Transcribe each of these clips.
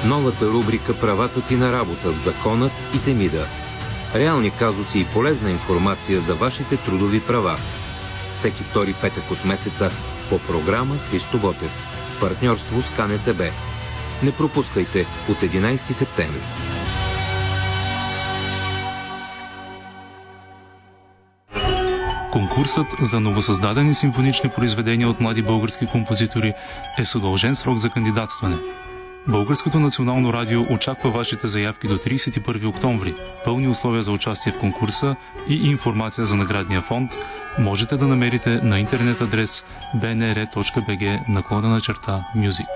Новата рубрика «Правата ти на работа в Законът и Темида». Реални казуси и полезна информация за вашите трудови права. Всеки втори петък от месеца по програма Христо Ботев в партньорство с КНСБ. Не пропускайте от 11 септември. Конкурсът за новосъздадени симфонични произведения от млади български композитори е с удължен срок за кандидатстване. Българското национално радио очаква вашите заявки до 31 октомври. Пълни условия за участие в конкурса и информация за наградния фонд можете да намерите на интернет адрес bnr.bg/music.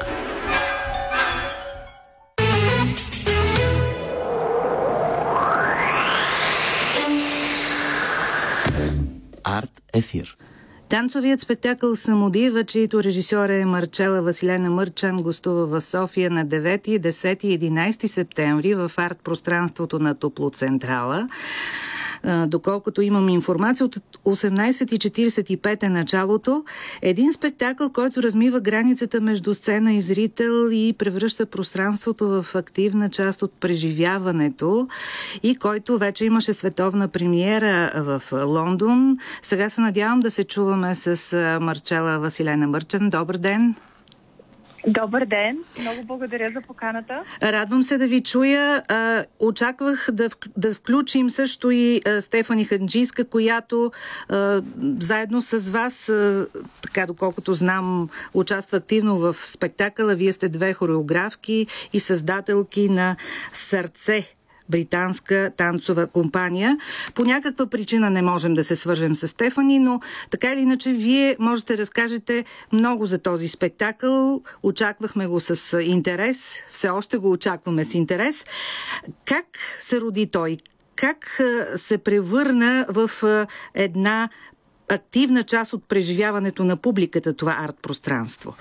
Арт ефир. Танцовият спектакъл «Самодива», чието режисьор е Марчела Василена Мърчан, гостува в София на 9, 10 и 11 септември в арт-пространството на Топлоцентрала. Доколкото имам информация, от 18:45 е началото. Един спектакъл, който размива границата между сцена и зрител и превръща пространството в активна част от преживяването и който вече имаше световна премиера в Лондон. Сега се надявам да се чуваме с Марчела Василена Мърчан. Добър ден! Добър ден! Много благодаря за поканата. Радвам се да ви чуя. Очаквах да включим също и Стефани Ханджийска, която заедно с вас, така доколкото знам, участва активно в спектакъла. Вие сте две хореографки и създателки на Сърце, британска танцова компания. По някаква причина не можем да се свържем с Стефани, но така или иначе вие можете да разкажете много за този спектакъл. Очаквахме го с интерес. Все още го очакваме с интерес. Как се роди той? Как се превърна в една активна част от преживяването на публиката това арт-пространство?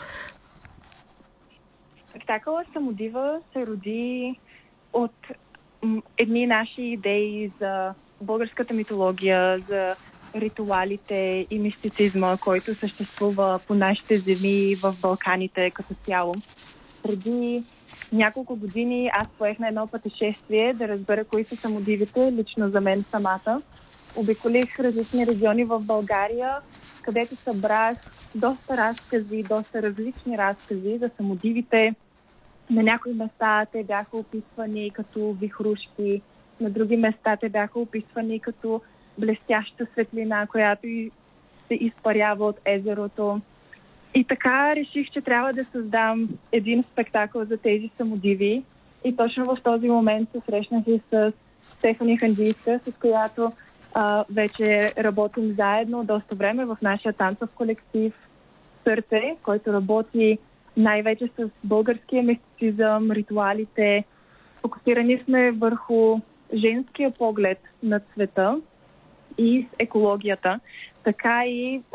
Спектакълът «Самодива» се роди от едни наши идеи за българската митология, за ритуалите и мистицизма, който съществува по нашите земи в Балканите като цяло. Преди няколко години аз поех на едно пътешествие да разбера кои са самодивите, лично за мен самата. Обиколих различни региони в България, където събрах доста разкази, доста различни разкази за самодивите. На някои места те бяха описвани като вихрушки, на други места те бяха описвани като блестяща светлина, която се изпарява от езерото. И така реших, че трябва да създам един спектакъл за тези самодиви. И точно в този момент се срещнах и с Стефани Ханджийска, с която вече работим заедно доста време в нашия танцов колектив Сърце, който работи най-вече с българския мистицизъм, ритуалите. Фокусирани сме върху женския поглед на света и екологията. Така и